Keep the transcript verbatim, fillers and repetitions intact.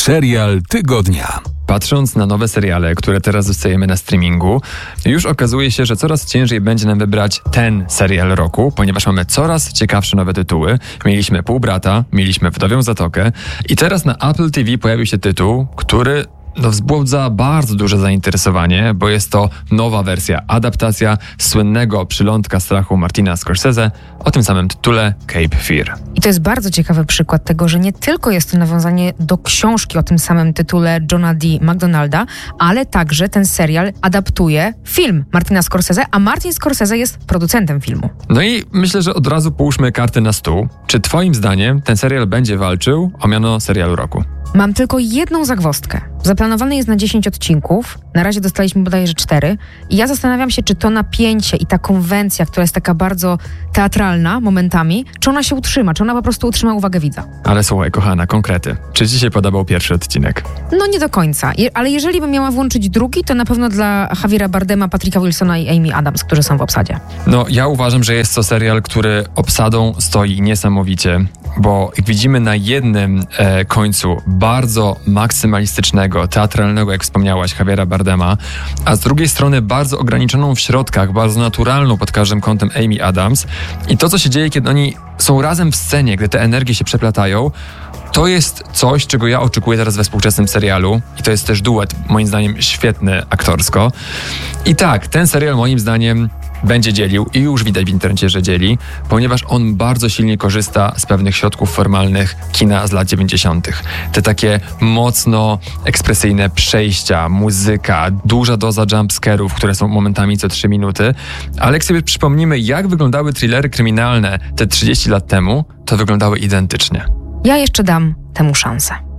Serial tygodnia. Patrząc na nowe seriale, które teraz dostajemy na streamingu, już okazuje się, że coraz ciężej będzie nam wybrać ten serial roku, ponieważ mamy coraz ciekawsze nowe tytuły. Mieliśmy Półbrata, mieliśmy Wdowią Zatokę i teraz na Apple T V pojawił się tytuł, który no, wzbudza bardzo duże zainteresowanie, bo jest to nowa wersja, adaptacja słynnego Przylądka strachu Martina Scorsese o tym samym tytule Cape Fear. I to jest bardzo ciekawy przykład tego, że nie tylko jest to nawiązanie do książki o tym samym tytule Johna D. McDonalda, ale także ten serial adaptuje film Martina Scorsese, a Martin Scorsese jest producentem filmu. No i myślę, że od razu połóżmy karty na stół. Czy twoim zdaniem ten serial będzie walczył o miano serialu roku? Mam tylko jedną zagwozdkę. Zaplanowany jest na dziesięć odcinków, na razie dostaliśmy bodajże cztery i ja zastanawiam się, czy to napięcie i ta konwencja, która jest taka bardzo teatralna momentami, czy ona się utrzyma, czy ona po prostu utrzyma uwagę widza. Ale słuchaj, kochana, konkrety. Czy ci się podobał pierwszy odcinek? No nie do końca, Je- ale jeżeli bym miała włączyć drugi, to na pewno dla Javiera Bardema, Patricka Wilsona i Amy Adams, którzy są w obsadzie. No, ja uważam, że jest to serial, który obsadą stoi niesamowicie, bo jak widzimy na jednym e, końcu bardzo maksymalistycznego, teatralnego, jak wspomniałaś, Javiera Bardema, a z drugiej strony bardzo ograniczoną w środkach, bardzo naturalną pod każdym kątem Amy Adams i to, co się dzieje, kiedy oni są razem w scenie, gdy te energie się przeplatają, to jest coś, czego ja oczekuję teraz we współczesnym serialu i to jest też duet, moim zdaniem, świetny aktorsko. I tak, ten serial moim zdaniem będzie dzielił i już widać w internecie, że dzieli, ponieważ on bardzo silnie korzysta z pewnych środków formalnych kina z lat dziewięćdziesiątych. Te takie mocno ekspresyjne przejścia, muzyka, duża doza jumpscarów, które są momentami co trzy minuty, ale jak sobie przypomnimy, jak wyglądały thrillery kryminalne te trzydzieści lat temu, to wyglądały identycznie. Ja jeszcze dam temu szansę.